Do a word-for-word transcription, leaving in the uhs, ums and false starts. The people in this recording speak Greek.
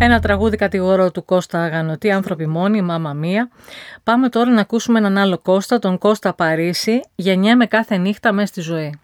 Ένα τραγούδι κατηγορώ του Κώστα Αγανωτή, άνθρωποι μόνοι, μάμα μία. Πάμε τώρα να ακούσουμε έναν άλλο Κώστα, τον Κώστα Παρίσι, γεννιέμαι κάθε νύχτα μες στη ζωή.